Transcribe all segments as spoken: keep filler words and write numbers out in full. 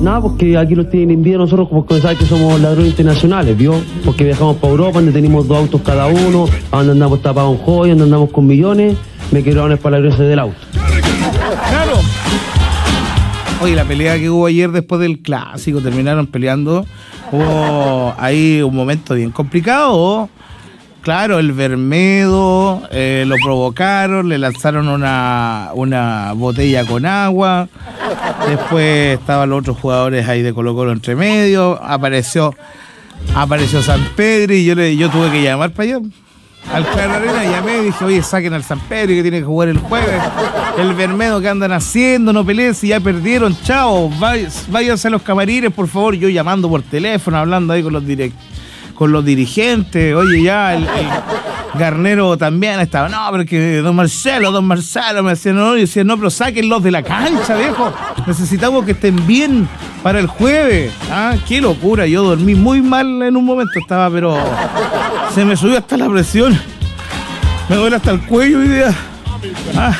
Nada, porque aquí los tienen vendidos nosotros porque saben que somos ladrones internacionales, ¿vio? Porque viajamos para Europa, donde tenemos dos autos cada uno, donde andamos tapados en joyas, donde andamos con millones, me quedaron es para la gracia del auto. ¡Claro! Oye, la pelea que hubo ayer después del clásico, terminaron peleando, hubo ahí un momento bien complicado. Claro, el Bermedo eh, lo provocaron, le lanzaron una, una botella con agua, después estaban los otros jugadores ahí de Colo Colo entre medio, apareció apareció San Pedro y yo, le, yo tuve que llamar para allá. Al Claro Arena llamé y dije, oye, saquen al San Pedro que tiene que jugar el jueves. El Bermedo que andan haciendo, no peleen, si ya perdieron, chao, váyanse a los camarines, por favor. Yo llamando por teléfono, hablando ahí con los direct, con los dirigentes. Oye, ya el, el Garnero también estaba, no, pero que don Marcelo, don Marcelo, me decía, no, y decía, no, pero sáquenlos de la cancha, viejo. Necesitamos que estén bien para el jueves. Ah, qué locura, yo dormí muy mal en un momento, estaba, pero se me subió hasta la presión. Me duele hasta el cuello hoy día. Ah.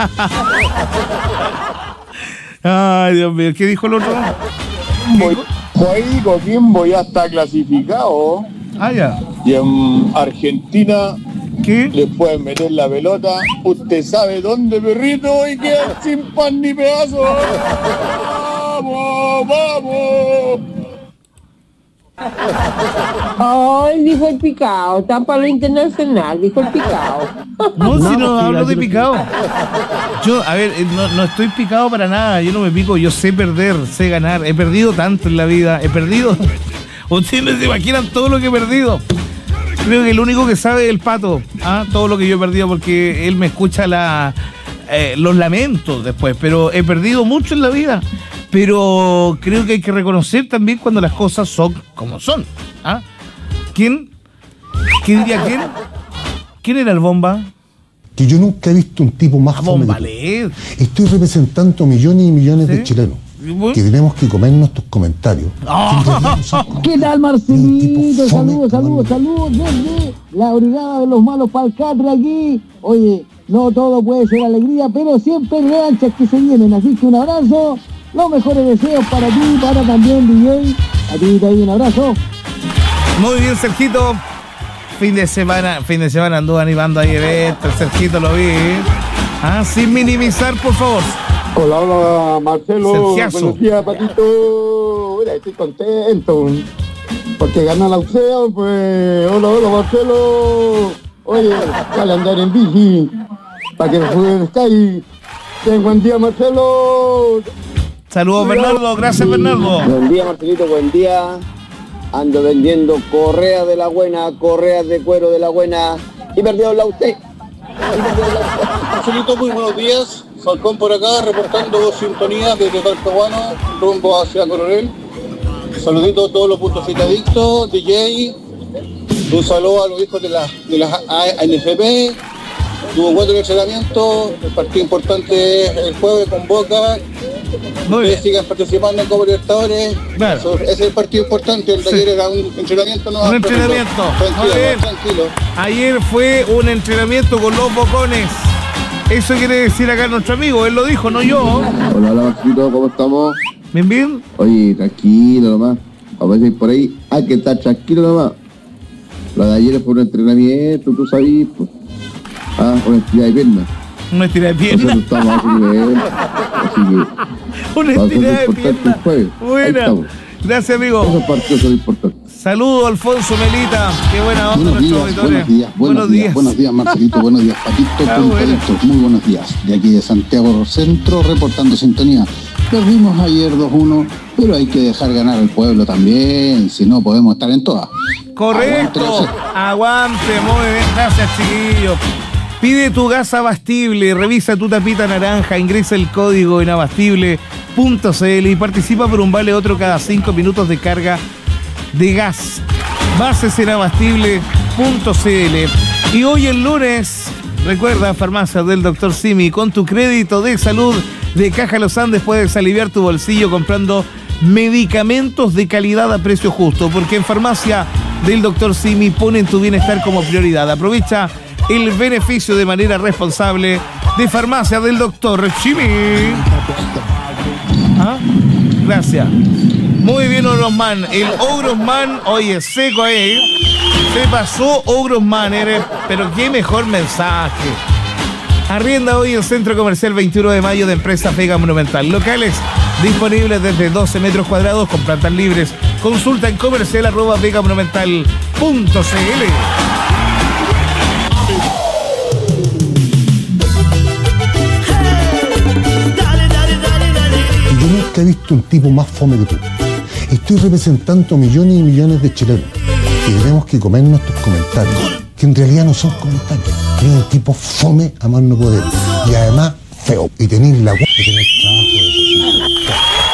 Ay, Dios mío, ¿qué dijo el otro? Ahí Coquimbo ya está clasificado. Ah, ya. Y en Argentina, ¿qué? Le pueden meter la pelota. Usted sabe dónde, perrito, y queda sin pan ni pedazo. ¡Vamos, vamos! Ay, dijo el picado, está para lo internacional, dijo el picado. No, si no hablo de picado. Yo, a ver, no, no estoy picado para nada, yo no me pico, yo sé perder, sé ganar, he perdido tanto en la vida, he perdido. Ustedes no se imaginan todo lo que he perdido. Creo que el único que sabe es el Pato, ¿ah? Todo lo que yo he perdido, porque él me escucha la, eh, los lamentos después, pero he perdido mucho en la vida. Pero creo que hay que reconocer también cuando las cosas son como son. ¿Ah? ¿Quién? ¿Qué diría quién? ¿Quién era el Bomba? Que yo nunca he visto un tipo más fome. Estoy representando millones y millones ¿sí? de chilenos. ¿Bueno? Que tenemos que comernos tus comentarios. Oh. ¿Qué tal, Marcelito? Saludos, saludos, saludos desde la brigada de los malos palcatre aquí. Oye, no todo puede ser alegría, pero siempre hay revanchas que se vienen. Así que un abrazo. Los mejores deseos para ti, para también, D J. A ti también un abrazo. Muy bien, Sergito. Fin de semana, fin de semana anduvo animando ahí eventos. Sergito lo vi. Ah, sin minimizar, por favor. Hola, hola, Marcelo. Sergiazo. Buenos días, Patito. Mira, estoy contento. Porque gana la U C E A, pues. Hola, hola, Marcelo. Oye, sale a andar en bici. Para que me jueguen Sky. Ten buen día, Marcelo. Saludos, Bernardo. Gracias, Bernardo. Buen día, Marcelito. Buen día. Ando vendiendo correas de la buena, correas de cuero de la buena. Y perdió la usted. Marcelito, muy buenos días. Falcón por acá, reportando sintonía desde Talcahuano, rumbo hacia Coronel. Saludito a todos los puntos adictos, D J. Un saludo a los hijos de la, de la A N F P. Tuvo cuatro entrenamientos, el partido importante es el jueves con Boca. Ustedes sigan participando en Copa Libertadores. Claro. Eso, ese es el partido importante, el de ayer sí. Era un entrenamiento. No, un entrenamiento. Tranquilo, tranquilo. Ayer fue un entrenamiento con los bocones. Eso quiere decir acá nuestro amigo, él lo dijo, no yo. Hola, hola, Marcito, ¿cómo estamos? Bien, bien. Oye, tranquilo nomás. A veces por ahí hay que estar tranquilo nomás. Lo de ayer fue un entrenamiento, tú sabes, pues. Ah, una estirada de pierna. Una estirada de pierna. Nosotros estamos a ese nivel, así que... Una estirada de pierna. Buena. Gracias, amigo. Esos partidos son importantes. Saludos, Alfonso Melita. Qué buena onda buenos nuestro días, auditorio. buenos días, buenos, buenos días, días. Buenos días, Marcelito. Buenos días, Patito. Ah, bueno. Muy buenos días. De aquí de Santiago Centro, reportando sintonía. Perdimos ayer dos uno, pero hay que dejar ganar al pueblo también. Si no, podemos estar en todas. Correcto. Aguante, Aguante. Muy bien. Gracias, chiquillos. Pide tu gas abastible, revisa tu tapita naranja, ingresa el código en abastible punto c l y participa por un vale otro cada cinco minutos de carga de gas. Bases en abastible punto c l. Y hoy el lunes, recuerda, farmacia del doctor Simi, con tu crédito de salud de Caja Los Andes puedes aliviar tu bolsillo comprando medicamentos de calidad a precio justo, porque en farmacia del doctor Simi ponen tu bienestar como prioridad. Aprovecha el beneficio de manera responsable de farmacia del doctor Simi. ¿Ah? gracias. Muy bien, Ogrosman. El Ogrosman, oye, seco ahí. Se pasó Ogrosman, eres, pero qué mejor mensaje. Arrienda hoy en Centro Comercial veintiuno de mayo de Empresa Vega Monumental. Locales disponibles desde doce metros cuadrados con plantas libres. Consulta en comercial arroba vega monumental punto c l. Yo nunca he visto un tipo más fome que tú. Estoy representando millones y millones de chilenos y tenemos que comernos tus comentarios, que en realidad no son comentarios. Es un tipo fome a más no poder y además feo. Y tenéis la hueá de tener trabajo de cocina.